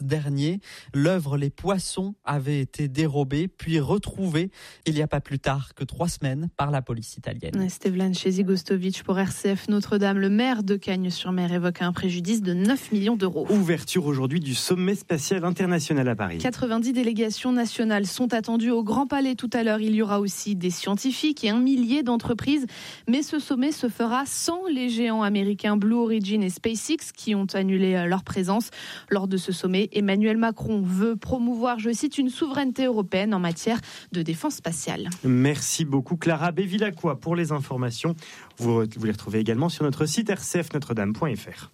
dernier. L'œuvre Les Poissons avait été dérobée, puis retrouvée il n'y a pas plus tard que 3 semaines par la police italienne. Stevlan Chezi-Gostovic pour RCF Notre-Dame. Le maire de Cagnes-sur-Mer évoque un préjudice de 9 millions d'euros. Ouverture aujourd'hui du sommet spatial international à Paris. 90 délégations nationales sont attendues au Grand Palais tout à l'heure. Il y aura aussi des scientifiques et 1 millier d'entreprises. Mais ce sommet se fera sans les géants américains Blue Origin et SpaceX qui ont annulé leur présence. Lors de ce sommet, Emmanuel Macron veut promouvoir, je cite, une souveraineté européenne en matière de défense spatiale. Merci beaucoup Clara Bévilacqua pour les informations. Vous les retrouvez également sur notre site rcfnotredame.fr.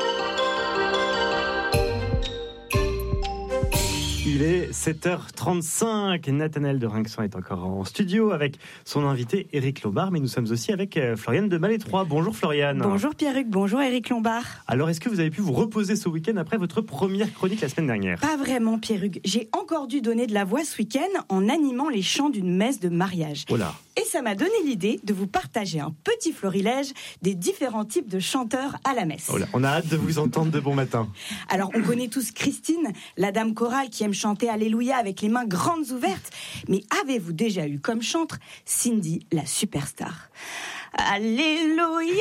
Il est 7h35. Nathanaël de Rinxan est encore en studio avec son invité Éric Lombard, mais nous sommes aussi avec Floriane de Malétroit. Bonjour Floriane. Bonjour Pierruc, bonjour Éric Lombard. Alors, est-ce que vous avez pu vous reposer ce week-end après votre première chronique la semaine dernière ? Pas vraiment Pierruc. J'ai encore dû donner de la voix ce week-end en animant les chants d'une messe de mariage. Oh là. Et ça m'a donné l'idée de vous partager un petit florilège des différents types de chanteurs à la messe. Oh là, on a hâte de vous entendre de bon matin. Alors, on connaît tous Christine, la dame chorale qui aime chanter Alléluia avec les mains grandes ouvertes. Mais avez-vous déjà eu comme chantre Cindy, la superstar ? Alléluia,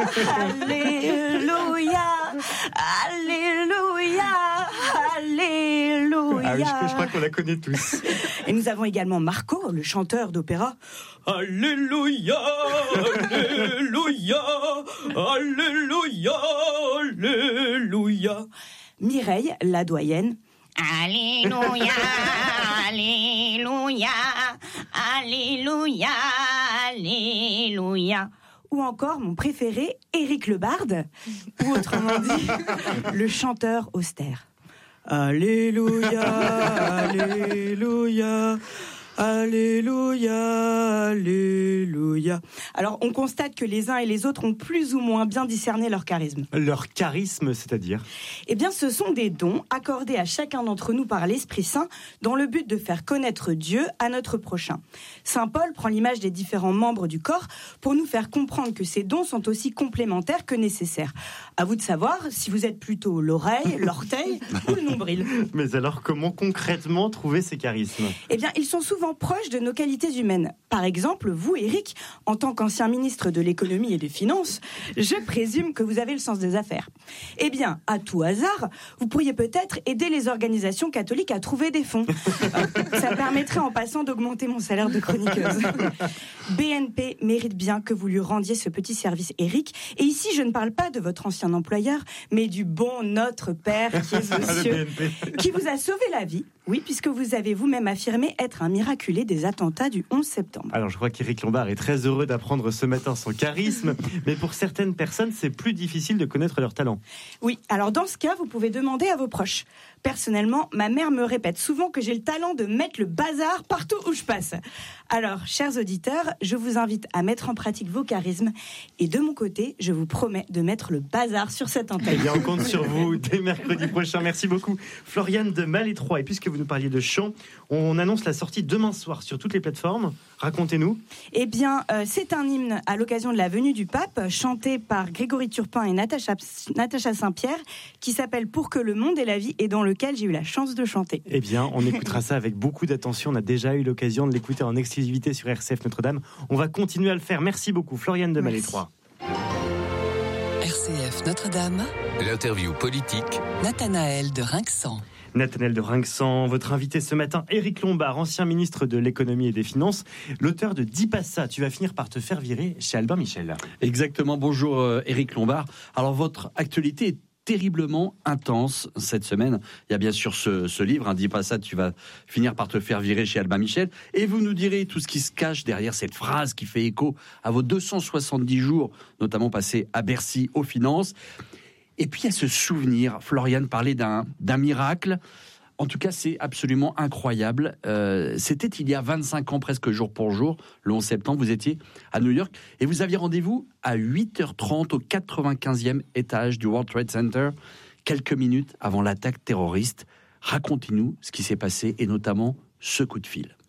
Alléluia, Alléluia, Alléluia. Ah oui, je crois qu'on la connaît tous. Et nous avons également Marco, le chanteur d'opéra. Alléluia, Alléluia, Alléluia, Alléluia. Mireille, la doyenne. Alléluia, Alléluia, Alléluia, Alléluia. Ou encore mon préféré, Éric Le Barde, ou autrement dit, le chanteur austère. Alléluia, Alléluia, Alléluia, Alléluia. Alors, on constate que les uns et les autres ont plus ou moins bien discerné leur charisme. Leur charisme, c'est-à-dire ? Eh bien, ce sont des dons accordés à chacun d'entre nous par l'Esprit Saint dans le but de faire connaître Dieu à notre prochain. Saint Paul prend l'image des différents membres du corps pour nous faire comprendre que ces dons sont aussi complémentaires que nécessaires. À vous de savoir si vous êtes plutôt l'oreille, l'orteil ou le nombril. Mais alors, comment concrètement trouver ces charismes ? Eh bien, ils sont souvent proches de nos qualités humaines. Par exemple, vous, Éric, en tant qu'ancien ministre de l'économie et des finances, je présume que vous avez le sens des affaires. Eh bien, à tout hasard, vous pourriez peut-être aider les organisations catholiques à trouver des fonds. Ça permettrait en passant d'augmenter mon salaire de chroniqueuse. BNP mérite bien que vous lui rendiez ce petit service, Éric. Et ici, je ne parle pas de votre ancien employeur, mais du bon Notre Père qui est aux cieux, qui vous a sauvé la vie. Oui, puisque vous avez vous-même affirmé être un miraculé des attentats du 11 septembre. Alors, je crois qu'Éric Lombard est très heureux d'apprendre ce matin son charisme, mais pour certaines personnes, c'est plus difficile de connaître leur talent. Oui, alors dans ce cas, vous pouvez demander à vos proches. Personnellement, ma mère me répète souvent que j'ai le talent de mettre le bazar partout où je passe. Alors, chers auditeurs, je vous invite à mettre en pratique vos charismes. Et de mon côté, je vous promets de mettre le bazar sur cette antenne. Eh bien, on compte sur vous dès mercredi prochain. Merci beaucoup, Floriane de Malétroit. Et puisque vous nous parliez de chant, on annonce la sortie demain soir sur toutes les plateformes. Racontez-nous. Eh bien, c'est un hymne à l'occasion de la venue du pape, chanté par Grégory Turpin et Natacha Saint-Pierre, qui s'appelle Pour que le monde ait la vie et dans lequel j'ai eu la chance de chanter. Eh bien, on écoutera ça avec beaucoup d'attention. On a déjà eu l'occasion de l'écouter en exclusivité sur RCF Notre-Dame. On va continuer à le faire. Merci beaucoup, Floriane de Malétroit. RCF Notre-Dame. L'interview politique. Nathanaël de Rinxan. Nathanaël de Rinxan, votre invité ce matin, Éric Lombard, ancien ministre de l'économie et des finances, l'auteur de Dis pas ça, tu vas finir par te faire virer chez Albin Michel. Exactement, bonjour Éric Lombard. Alors votre actualité est terriblement intense cette semaine. Il y a bien sûr ce livre, Dis pas ça, tu vas finir par te faire virer chez Albin Michel. Et vous nous direz tout ce qui se cache derrière cette phrase qui fait écho à vos 270 jours, notamment passés à Bercy aux finances. Et puis il y a ce souvenir, Floriane parlait d'un miracle. En tout cas, c'est absolument incroyable. C'était il y a 25 ans, presque jour pour jour, le 11 septembre, vous étiez à New York et vous aviez rendez-vous à 8h30 au 95e étage du World Trade Center, quelques minutes avant l'attaque terroriste. Racontez-nous ce qui s'est passé et notamment ce coup de fil.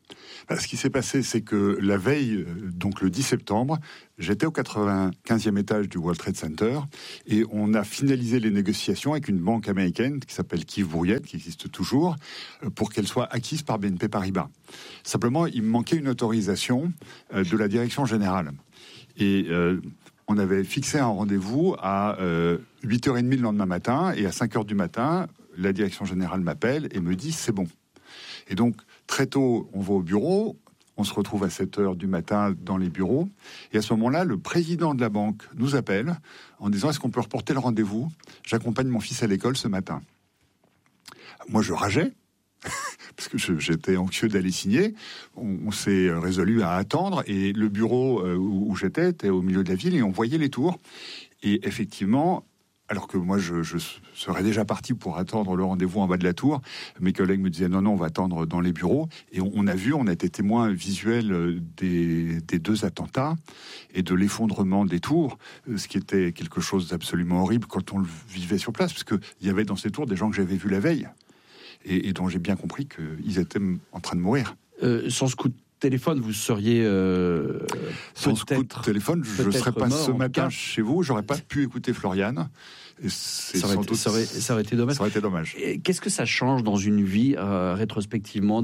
Ce qui s'est passé, c'est que la veille, donc le 10 septembre, j'étais au 95e étage du World Trade Center et on a finalisé les négociations avec une banque américaine qui s'appelle Keefe Bruyette, qui existe toujours, pour qu'elle soit acquise par BNP Paribas. Simplement, il me manquait une autorisation de la direction générale. Et on avait fixé un rendez-vous à 8h30 le lendemain matin, et à 5h du matin, la direction générale m'appelle et me dit « c'est bon ». Et donc, très tôt, on va au bureau, on se retrouve à 7h du matin dans les bureaux, et à ce moment-là, le président de la banque nous appelle en disant « est-ce qu'on peut reporter le rendez-vous ? J'accompagne mon fils à l'école ce matin ». Moi, je rageais, parce que j'étais anxieux d'aller signer. On s'est résolu à attendre, et le bureau où j'étais était au milieu de la ville, et on voyait les tours. Et effectivement, alors que moi, je serais déjà parti pour attendre le rendez-vous en bas de la tour, mes collègues me disaient non, on va attendre dans les bureaux. Et on a été témoins visuels des 2 attentats et de l'effondrement des tours, ce qui était quelque chose d'absolument horrible quand on le vivait sur place, parce qu'il y avait dans ces tours des gens que j'avais vus la veille et dont j'ai bien compris qu'ils étaient en train de mourir. Sans ce coup de téléphone, vous seriez sans ce coup de téléphone, je ne serais pas mort, ce matin chez vous, j'aurais pas pu écouter Floriane. Et ça aurait été dommage. Ça aurait été dommage. Et qu'est-ce que ça change dans une vie, rétrospectivement,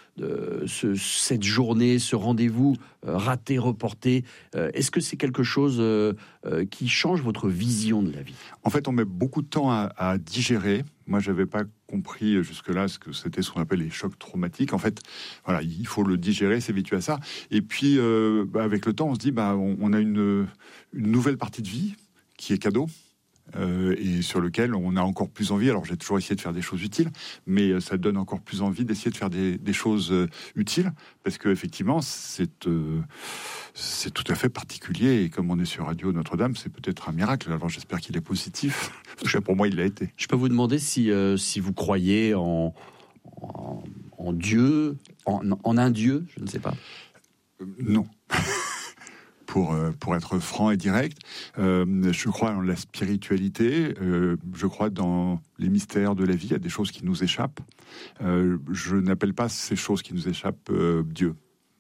cette journée, ce rendez-vous raté, reporté? Est-ce que c'est quelque chose qui change votre vision de la vie? En fait, on met beaucoup de temps à digérer. Moi, je n'avais pas compris jusque-là ce que c'était ce qu'on appelle les chocs traumatiques. En fait, voilà, il faut le digérer, s'habituer à ça. Et puis, avec le temps, on se dit, on a une nouvelle partie de vie qui est cadeau. Et sur lequel on a encore plus envie. Alors j'ai toujours essayé de faire des choses utiles, mais ça donne encore plus envie d'essayer de faire des choses utiles, parce que effectivement c'est tout à fait particulier. Et comme on est sur Radio Notre-Dame, c'est peut-être un miracle. Alors j'espère qu'il est positif. Pour moi, il l'a été. Je peux vous demander si vous croyez en Dieu, en un Dieu, je ne sais pas. Non. Pour être franc et direct, je crois en la spiritualité, je crois dans les mystères de la vie, il y a des choses qui nous échappent. Je n'appelle pas ces choses qui nous échappent Dieu.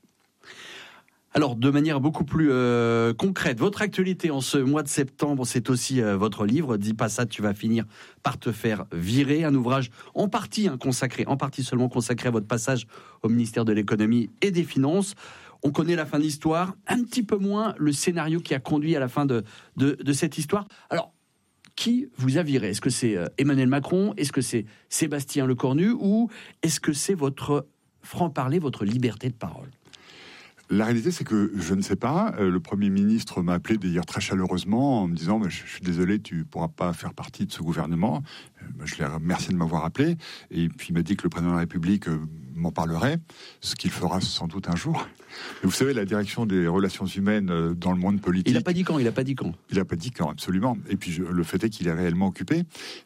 Alors, de manière beaucoup plus concrète, votre actualité en ce mois de septembre, c'est aussi votre livre, « Dis pas ça, tu vas finir par te faire virer », un ouvrage en partie seulement consacré à votre passage au ministère de l'économie et des finances. On connaît la fin de l'histoire, un petit peu moins le scénario qui a conduit à la fin de cette histoire. Alors, qui vous a viré? Est-ce que c'est Emmanuel Macron? Est-ce que c'est Sébastien Lecornu? Ou est-ce que c'est votre franc-parler, votre liberté de parole? La réalité, c'est que je ne sais pas. Le Premier ministre m'a appelé d'ailleurs très chaleureusement en me disant je suis désolé, tu ne pourras pas faire partie de ce gouvernement. Je lui remercie de m'avoir appelé. Et puis il m'a dit que le Président de la République m'en parlerait, ce qu'il fera sans doute un jour. Mais vous savez, la direction des relations humaines dans le monde politique... Il n'a pas dit quand. Il n'a pas dit quand, absolument. Et puis le fait est qu'il est réellement occupé.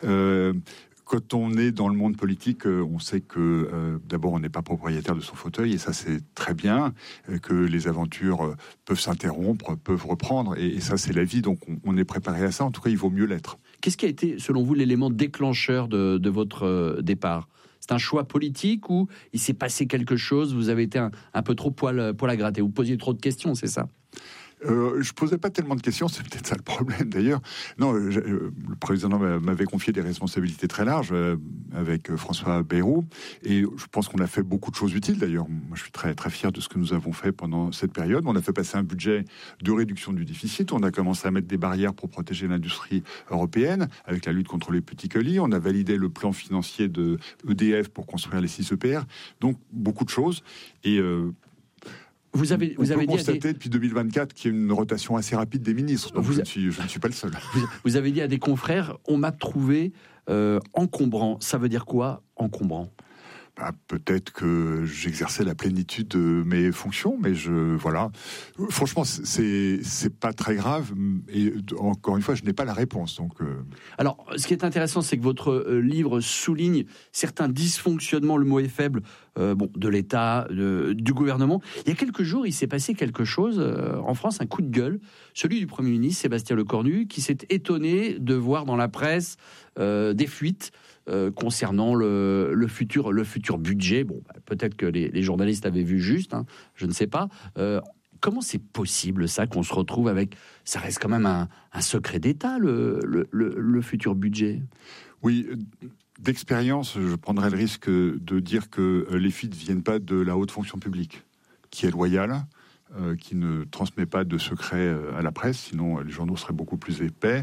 Quand on est dans le monde politique, on sait que d'abord on n'est pas propriétaire de son fauteuil, et ça c'est très bien, que les aventures peuvent s'interrompre, peuvent reprendre, et ça c'est la vie, donc on est préparé à ça. En tout cas, il vaut mieux l'être. Qu'est-ce qui a été, selon vous, l'élément déclencheur de votre départ? C'est un choix politique ou il s'est passé quelque chose? Vous avez été un peu trop poil à gratter, vous posiez trop de questions, c'est ça? Je posais pas tellement de questions, c'est peut-être ça le problème d'ailleurs. Non, le président m'avait confié des responsabilités très larges avec François Bayrou, et je pense qu'on a fait beaucoup de choses utiles d'ailleurs. Moi, je suis très très fier de ce que nous avons fait pendant cette période. On a fait passer un budget de réduction du déficit, on a commencé à mettre des barrières pour protéger l'industrie européenne avec la lutte contre les petits colis, on a validé le plan financier de EDF pour construire les 6 EPR, donc beaucoup de choses. Et Vous avez constaté depuis 2024 qu'il y a une rotation assez rapide des ministres. Donc je ne suis pas le seul. Vous avez dit à des confrères, on m'a trouvé encombrant. Ça veut dire quoi, encombrant? Peut-être que j'exerçais la plénitude de mes fonctions, mais voilà. Franchement, c'est pas très grave. Et encore une fois, je n'ai pas la réponse. Donc, Alors, ce qui est intéressant, c'est que votre livre souligne certains dysfonctionnements, le mot est faible, de l'État, du gouvernement. Il y a quelques jours, il s'est passé quelque chose en France, un coup de gueule, celui du Premier ministre Sébastien Lecornu, qui s'est étonné de voir dans la presse des fuites concernant le futur budget. Bon, peut-être que les journalistes avaient vu juste, hein, je ne sais pas. Comment c'est possible ça qu'on se retrouve avec... Ça reste quand même un secret d'État, le futur budget. Oui, d'expérience, je prendrais le risque de dire que les fuites ne viennent pas de la haute fonction publique, qui est loyale, qui ne transmet pas de secrets à la presse, sinon les journaux seraient beaucoup plus épais.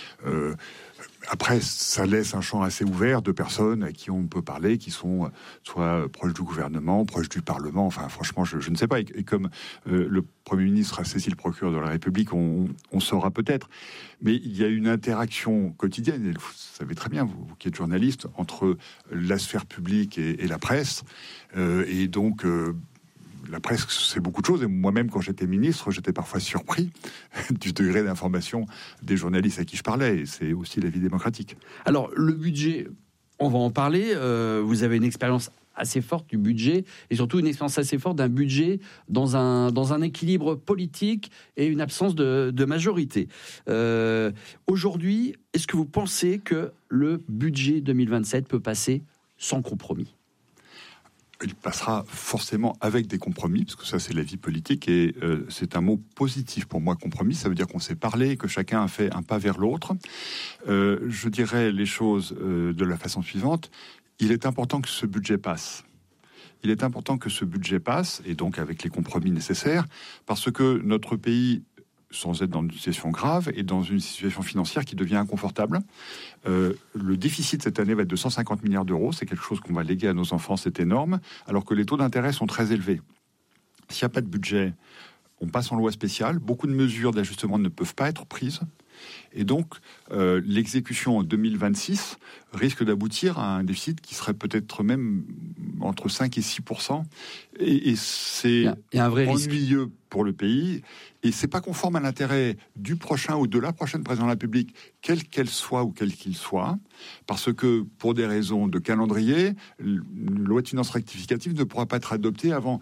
Après, ça laisse un champ assez ouvert de personnes à qui on peut parler, qui sont soit proches du gouvernement, proches du Parlement. Enfin, franchement, je ne sais pas. Et comme le Premier ministre a saisi le procureur de la République, on saura peut-être. Mais il y a une interaction quotidienne, et vous savez très bien, vous qui êtes journaliste, entre la sphère publique et la presse. Et donc... la presse, c'est beaucoup de choses. Et moi-même, quand j'étais ministre, j'étais parfois surpris du degré d'information des journalistes à qui je parlais. Et c'est aussi la vie démocratique. Alors, le budget, on va en parler. Vous avez une expérience assez forte du budget et surtout une expérience assez forte d'un budget dans un équilibre politique et une absence de majorité. Aujourd'hui, est-ce que vous pensez que le budget 2027 peut passer sans compromis ? Il passera forcément avec des compromis, parce que ça, c'est la vie politique, et c'est un mot positif pour moi, compromis. Ça veut dire qu'on s'est parlé, que chacun a fait un pas vers l'autre. Je dirais les choses de la façon suivante. Il est important que ce budget passe. Il est important que ce budget passe, et donc avec les compromis nécessaires, parce que notre pays, sans être dans une situation grave, et dans une situation financière qui devient inconfortable. Le déficit cette année va être de 150 milliards d'euros, c'est quelque chose qu'on va léguer à nos enfants, c'est énorme, alors que les taux d'intérêt sont très élevés. S'il n'y a pas de budget, on passe en loi spéciale, beaucoup de mesures d'ajustement ne peuvent pas être prises, et donc l'exécution en 2026 risque d'aboutir à un déficit qui serait peut-être même entre 5 et 6%, et c'est un vrai ennuyeux risque pour le pays, et c'est pas conforme à l'intérêt du prochain ou de la prochaine présidente de la République, quelle qu'elle soit ou quel qu'il soit, parce que pour des raisons de calendrier, une loi de finances rectificative ne pourra pas être adoptée avant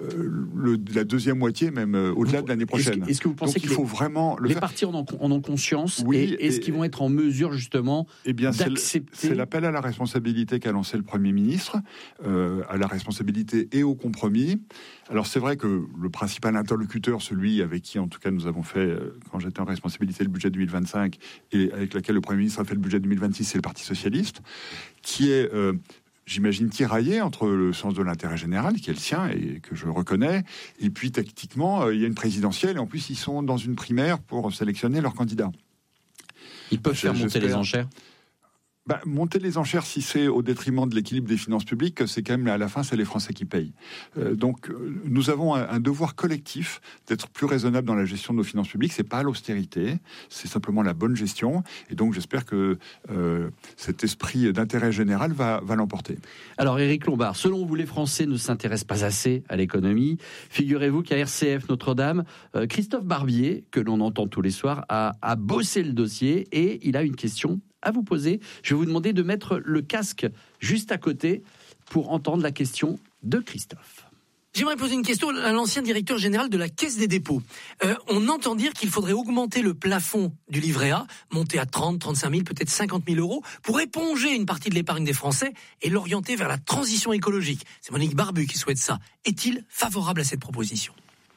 la deuxième moitié, même au-delà de l'année prochaine. Est-ce que vous pensez donc, il faut vraiment les partis en ont conscience, oui, et est-ce qu'ils vont être en mesure justement d'accepter... C'est l'appel à la responsabilité qu'a lancé le Premier ministre, à la responsabilité et au compromis. Alors c'est vrai que le principal interlocuteur, celui avec qui en tout cas nous avons fait, quand j'étais en responsabilité, le budget 2025, et avec lequel le Premier ministre a fait le budget 2026, c'est le Parti socialiste, qui est... j'imagine tiraillé entre le sens de l'intérêt général, qui est le sien et que je reconnais, et puis tactiquement, il y a une présidentielle, et en plus ils sont dans une primaire pour sélectionner leurs candidats. Ils peuvent faire monter les enchères ? Monter les enchères, si c'est au détriment de l'équilibre des finances publiques, c'est quand même, à la fin, c'est les Français qui payent. Donc, nous avons un devoir collectif d'être plus raisonnable dans la gestion de nos finances publiques. C'est pas l'austérité, c'est simplement la bonne gestion. Et donc, j'espère que cet esprit d'intérêt général va l'emporter. Alors, Éric Lombard, selon vous, les Français ne s'intéressent pas assez à l'économie. Figurez-vous qu'à RCF Notre-Dame, Christophe Barbier, que l'on entend tous les soirs, a bossé le dossier et il a une question à vous poser. Je vais vous demander de mettre le casque juste à côté pour entendre la question de Christophe. J'aimerais poser une question à l'ancien directeur général de la Caisse des dépôts. On entend dire qu'il faudrait augmenter le plafond du livret A, monter à 30, 35 000, peut-être 50 000 euros, pour éponger une partie de l'épargne des Français et l'orienter vers la transition écologique. C'est Monique Barbu qui souhaite ça. Est-il favorable à cette proposition ?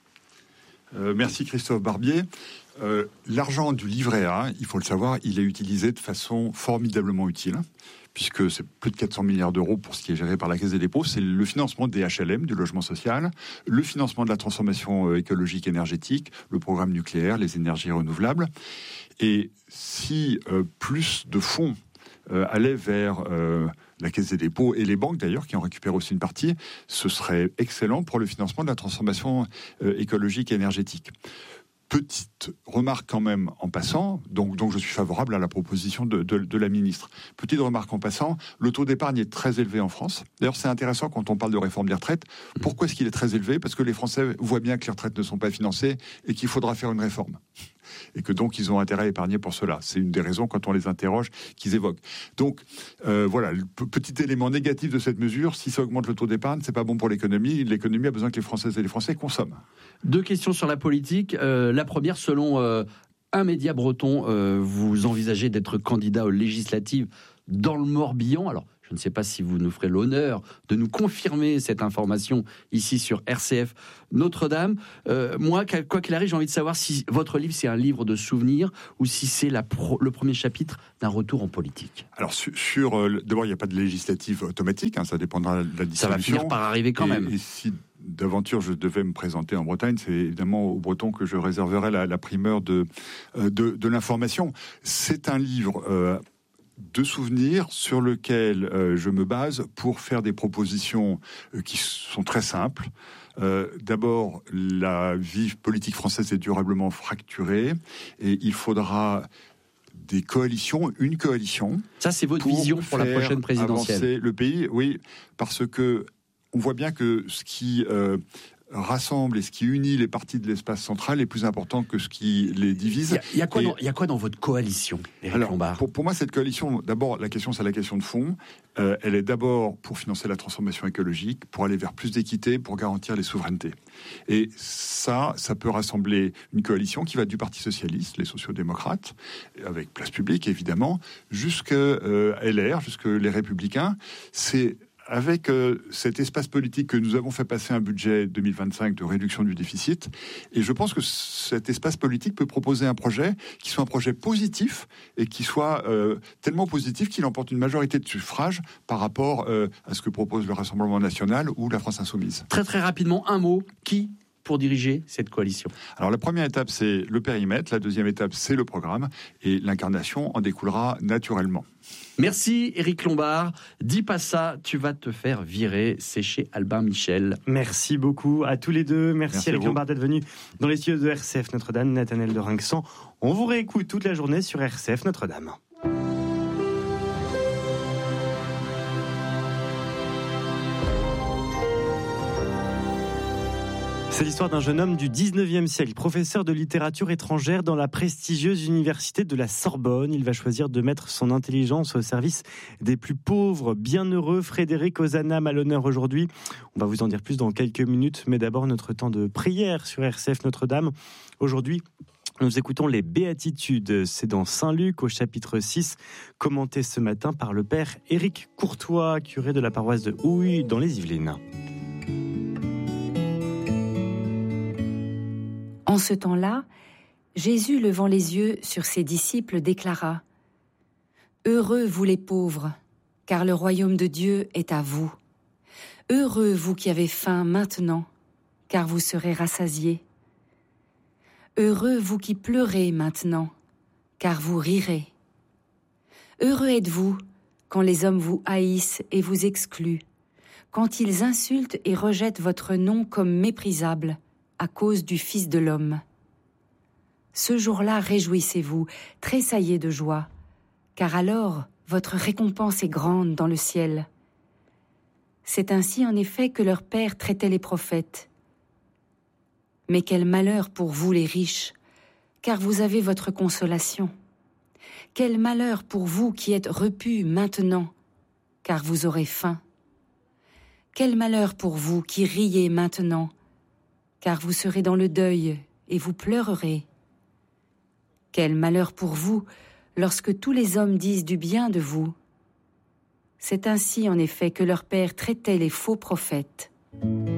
Merci Christophe Barbier. L'argent du livret A, il faut le savoir, il est utilisé de façon formidablement utile, puisque c'est plus de 400 milliards d'euros pour ce qui est géré par la Caisse des dépôts. C'est le financement des HLM, du logement social, le financement de la transformation écologique énergétique, le programme nucléaire, les énergies renouvelables. Et si plus de fonds allaient vers la Caisse des dépôts et les banques d'ailleurs, qui en récupèrent aussi une partie, ce serait excellent pour le financement de la transformation écologique et énergétique. Petite remarque quand même en passant, donc je suis favorable à la proposition de la ministre. Petite remarque en passant, le taux d'épargne est très élevé en France. D'ailleurs, c'est intéressant quand on parle de réforme des retraites. Pourquoi est-ce qu'il est très élevé ? Parce que les Français voient bien que les retraites ne sont pas financées et qu'il faudra faire une réforme. Et que donc ils ont intérêt à épargner pour cela. C'est une des raisons, quand on les interroge, qu'ils évoquent. Donc voilà, le petit élément négatif de cette mesure, si ça augmente le taux d'épargne, c'est pas bon pour l'économie. L'économie a besoin que les Françaises et les Français consomment. Deux questions sur la politique. La première, selon un média breton, vous envisagez d'être candidat aux législatives dans le Morbihan. Alors, je ne sais pas si vous nous ferez l'honneur de nous confirmer cette information ici sur RCF Notre-Dame. Moi, quoi qu'il arrive, j'ai envie de savoir si votre livre, c'est un livre de souvenirs ou si c'est le premier chapitre d'un retour en politique. Alors, d'abord, il n'y a pas de législative automatique, ça dépendra de la distribution. Ça va finir par arriver quand même. Et si d'aventure je devais me présenter en Bretagne, c'est évidemment aux Bretons que je réserverai la primeur de l'information. C'est un livre de souvenirs sur lequel je me base pour faire des propositions qui sont très simples. D'abord, la vie politique française est durablement fracturée et il faudra des coalitions, une coalition. Ça, c'est votre vision pour la prochaine présidentielle. Avancer le pays, oui, parce que on voit bien que ce qui rassemble et ce qui unit les partis de l'espace central est plus important que ce qui les divise. Il y a quoi dans votre coalition, Éric Lombard ? Pour moi, cette coalition, d'abord, la question, c'est la question de fond. Elle est d'abord pour financer la transformation écologique, pour aller vers plus d'équité, pour garantir les souverainetés. Et ça peut rassembler une coalition qui va du Parti socialiste, les sociaux-démocrates, avec Place Publique, évidemment, jusque LR, jusque les Républicains. C'est avec cet espace politique que nous avons fait passer un budget 2025 de réduction du déficit. Et je pense que cet espace politique peut proposer un projet qui soit un projet positif et qui soit tellement positif qu'il emporte une majorité de suffrages par rapport à ce que propose le Rassemblement national ou la France insoumise. Très très rapidement, un mot, qui pour diriger cette coalition ? Alors la première étape, c'est le périmètre, la deuxième étape, c'est le programme, et l'incarnation en découlera naturellement. Merci Éric Lombard. Dis pas ça, tu vas te faire virer. C'est chez Albin Michel. Merci beaucoup à tous les deux. Merci Éric Lombard d'être venu dans les studios de RCF Notre-Dame. Nathanaël de Rinxan. On vous réécoute toute la journée sur RCF Notre-Dame. C'est l'histoire d'un jeune homme du 19e siècle, professeur de littérature étrangère dans la prestigieuse université de la Sorbonne. Il va choisir de mettre son intelligence au service des plus pauvres. Bienheureux Frédéric Ozanam à l'honneur aujourd'hui. On va vous en dire plus dans quelques minutes, mais d'abord notre temps de prière sur RCF Notre-Dame. Aujourd'hui, nous écoutons les Béatitudes. C'est dans Saint-Luc au chapitre 6, commenté ce matin par le père Éric Courtois, curé de la paroisse de Houille dans les Yvelines. En ce temps-là, Jésus, levant les yeux sur ses disciples, déclara : « Heureux vous les pauvres, car le royaume de Dieu est à vous. Heureux vous qui avez faim maintenant, car vous serez rassasiés. Heureux vous qui pleurez maintenant, car vous rirez. Heureux êtes-vous quand les hommes vous haïssent et vous excluent, quand ils insultent et rejettent votre nom comme méprisable, à cause du Fils de l'homme. Ce jour-là, réjouissez-vous, tressaillez de joie, car alors votre récompense est grande dans le ciel. C'est ainsi en effet que leur Père traitait les prophètes. Mais quel malheur pour vous les riches, car vous avez votre consolation. Quel malheur pour vous qui êtes repus maintenant, car vous aurez faim. Quel malheur pour vous qui riez maintenant, car vous serez dans le deuil et vous pleurerez. Quel malheur pour vous lorsque tous les hommes disent du bien de vous. C'est ainsi en effet que leur Père traitait les faux prophètes.